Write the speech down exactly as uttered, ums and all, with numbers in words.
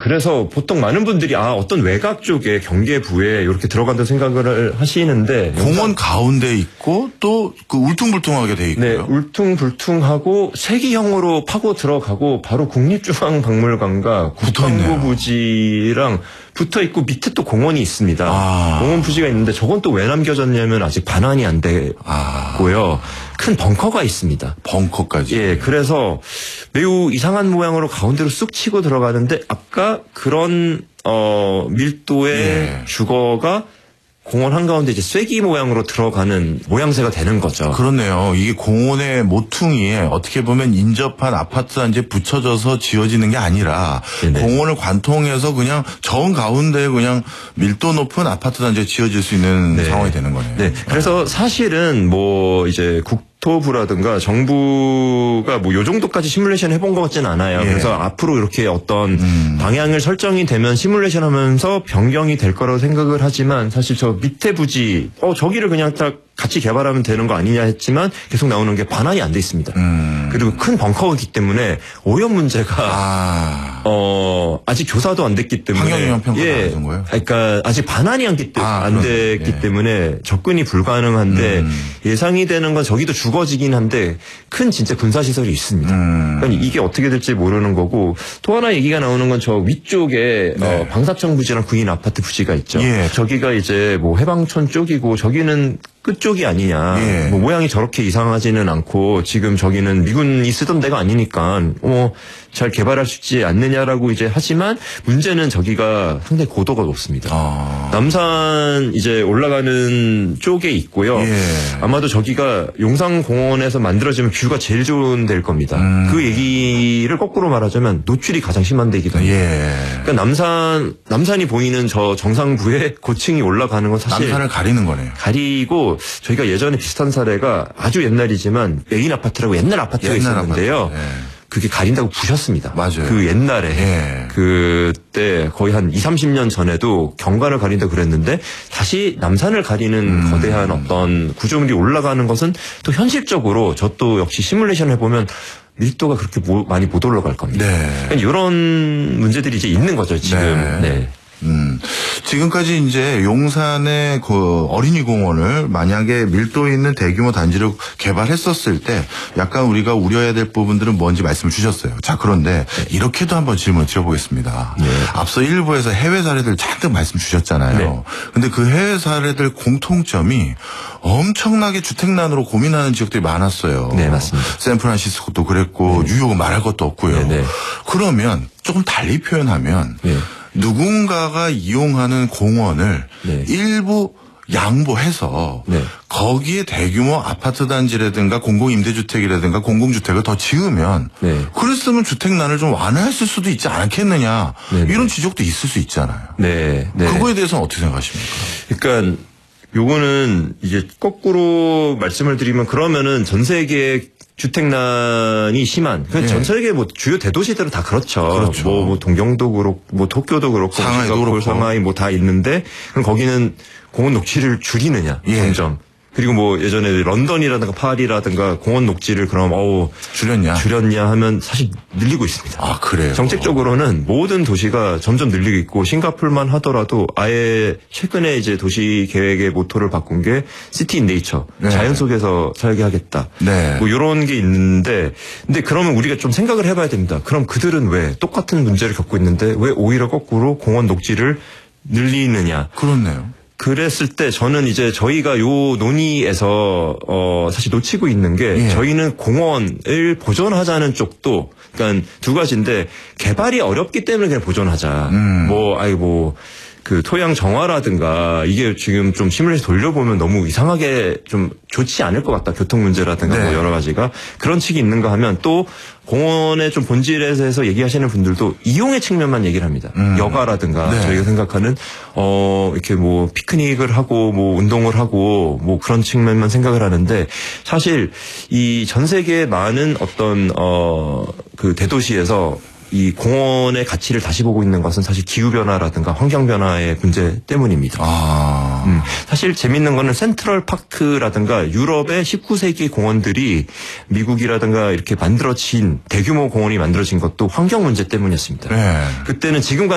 그래서 보통 많은 분들이 아 어떤 외곽 쪽에 경계부에 이렇게 들어간다고 생각을 하시는데 공원 가운데 있고 또 그 울퉁불퉁하게 돼 있고요. 네, 울퉁불퉁하고 세기형으로 파고 들어가고 바로 국립중앙박물관과 국방부 부지랑 붙어 있고 밑에 또 공원이 있습니다. 아. 공원 부지가 있는데 저건 또 왜 남겨졌냐면 아직 반환이 안 되고요. 아. 큰 벙커가 있습니다. 벙커까지. 예, 그래서 매우 이상한 모양으로 가운데로 쑥 치고 들어가는데 아까 그런 어 밀도의 예. 주거가 공원 한가운데 이제 쐐기 모양으로 들어가는 모양새가 되는 거죠. 그렇네요. 이게 공원의 모퉁이에 어떻게 보면 인접한 아파트 단지에 붙여져서 지어지는 게 아니라 네네. 공원을 관통해서 그냥 정 가운데에 그냥 밀도 높은 아파트 단지에 지어질 수 있는 네. 상황이 되는 거네요. 네. 그래서 사실은 뭐 이제 국 국토부라든가 정부가 뭐 요 정도까지 시뮬레이션 해본 것 같지는 않아요. 예. 그래서 앞으로 이렇게 어떤 음. 방향을 설정이 되면 시뮬레이션 하면서 변경이 될 거라고 생각을 하지만 사실 저 밑에 부지 어 저기를 그냥 딱 같이 개발하면 되는 거 아니냐 했지만 계속 나오는 게 반환이 안 돼 있습니다. 음. 그리고 큰 벙커이기 때문에 오염 문제가 아. 어 아직 조사도 안 됐기 때문에 환경영향 평가가 예. 안 된 거예요? 그러니까 아직 반환이 안, 기, 아, 안 됐기 예. 때문에 접근이 불가능한데 음. 예상이 되는 건 저기도 주거지긴 한데 큰 진짜 군사시설이 있습니다. 음. 그러니까 이게 어떻게 될지 모르는 거고 또 하나 얘기가 나오는 건 저 위쪽에 네. 어, 방사청 부지랑 구인 아파트 부지가 있죠. 예. 저기가 이제 뭐 해방촌 쪽이고 저기는 끝쪽이 아니냐. 예. 뭐 모양이 저렇게 이상하지는 않고 지금 저기는 미군이 쓰던 데가 아니니까 어, 잘 개발할 수 있지 않느냐라고 이제 하지만 문제는 저기가 상당히 고도가 높습니다. 아. 남산 이제 올라가는 쪽에 있고요. 예. 아마도 저기가 용산공원에서 만들어지면 뷰가 제일 좋은 데일 겁니다. 음. 그 얘기를 거꾸로 말하자면 노출이 가장 심한 데이기도 합니다. 예. 그러니까 남산 남산이 보이는 저 정상부에 고층이 올라가는 건 사실 남산을 가리는 거네요. 가리고 저희가 예전에 비슷한 사례가 아주 옛날이지만 메인 아파트라고 옛날 아파트가 옛날 있었는데요. 아파트. 예. 그게 가린다고 부셨습니다. 맞아요. 그 옛날에. 예. 그때 거의 한 이삼십 년 전에도 경관을 가린다고 그랬는데 다시 남산을 가리는 음. 거대한 어떤 구조물이 올라가는 것은 또 현실적으로 저 또 역시 시뮬레이션 해보면 밀도가 그렇게 모, 많이 못 올라갈 겁니다. 네. 그러니까 이런 문제들이 이제 있는 거죠, 지금. 네. 네. 음, 지금까지 이제 용산의 그 어린이 공원을 만약에 밀도 있는 대규모 단지로 개발했었을 때 약간 우리가 우려해야 될 부분들은 뭔지 말씀을 주셨어요. 자, 그런데 이렇게도 한번 질문을 드려보겠습니다. 네. 앞서 일부에서 해외 사례들 잔뜩 말씀 주셨잖아요. 네. 근데 그 해외 사례들 공통점이 엄청나게 주택난으로 고민하는 지역들이 많았어요. 네, 맞습니다. 샌프란시스코도 그랬고 네. 뉴욕은 말할 것도 없고요. 네, 네. 그러면 조금 달리 표현하면 네. 누군가가 이용하는 공원을 네. 일부 양보해서 네. 거기에 대규모 아파트 단지라든가 공공임대주택이라든가 공공주택을 더 지으면 네. 그랬으면 주택난을 좀 완화했을 수도 있지 않겠느냐 네. 이런 지적도 있을 수 있잖아요. 네. 네. 그거에 대해서는 어떻게 생각하십니까? 그러니까 요거는 이제 거꾸로 말씀을 드리면 그러면은 전 세계 주택난이 심한, 네. 전 세계 뭐 주요 대도시들은 다 그렇죠. 그렇죠. 뭐, 뭐 동경도 그렇고, 뭐 도쿄도 그렇고, 상하이도 그렇고, 상하이 뭐 다 있는데, 그럼 거기는 공원 녹지를 줄이느냐, 예. 점점. 그리고 뭐 예전에 런던이라든가 파리라든가 공원 녹지를 그럼 어우 줄였냐 줄였냐 하면 사실 늘리고 있습니다. 아 그래요? 정책적으로는 모든 도시가 점점 늘리고 있고 싱가포르만 하더라도 아예 최근에 이제 도시 계획의 모토를 바꾼 게 시티 인 네이처 네. 자연 속에서 살게 하겠다. 네. 뭐 이런 게 있는데 근데 그러면 우리가 좀 생각을 해봐야 됩니다. 그럼 그들은 왜 똑같은 문제를 겪고 있는데 왜 오히려 거꾸로 공원 녹지를 늘리느냐? 그렇네요. 그랬을 때 저는 이제 저희가 요 논의에서 어 사실 놓치고 있는 게 예. 저희는 공원을 보존하자는 쪽도 그러니까 두 가지인데 개발이 어렵기 때문에 그냥 보존하자. 음. 뭐 아이 뭐 그 토양 정화라든가 이게 지금 좀 시뮬레이션 돌려보면 너무 이상하게 좀 좋지 않을 것 같다. 교통 문제라든가 네. 뭐 여러 가지가 그런 측이 있는가 하면 또 공원의 좀 본질에서 얘기하시는 분들도 이용의 측면만 얘기를 합니다. 음. 여가라든가 네. 저희가 생각하는 어 이렇게 뭐 피크닉을 하고 뭐 운동을 하고 뭐 그런 측면만 생각을 하는데 사실 이 전 세계 많은 어떤 어 그 대도시에서 이 공원의 가치를 다시 보고 있는 것은 사실 기후변화라든가 환경변화의 문제 때문입니다. 아. 음, 사실 재밌는 거는 센트럴 파크라든가 유럽의 십구 세기 공원들이 미국이라든가 이렇게 만들어진 대규모 공원이 만들어진 것도 환경 문제 때문이었습니다. 네. 그때는 지금